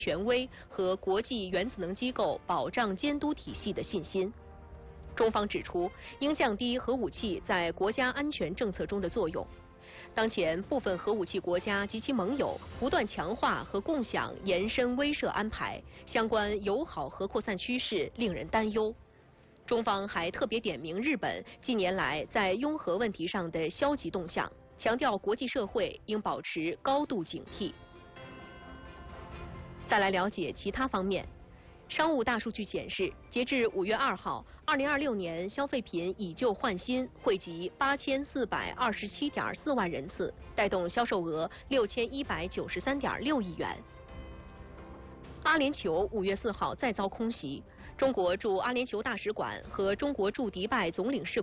权威和国际原子能机构保障监督体系的信心。中方指出，应降低核武器在国家安全政策中的作用。当前，部分核武器国家及其盟友不断强化和共享延伸威慑安排，相关友好核扩散趋势令人担忧。中方还特别点名日本近年来在拥核问题上的消极动向，强调国际社会应保持高度警惕。再来了解其他方面。商务大数据显示，截至5月2号，2026年消费品以旧换新惠及8427.4万人次，带动销售额6193.6亿元。阿联酋5月4号再遭空袭，中国驻阿联酋大使馆和中国驻迪拜总领事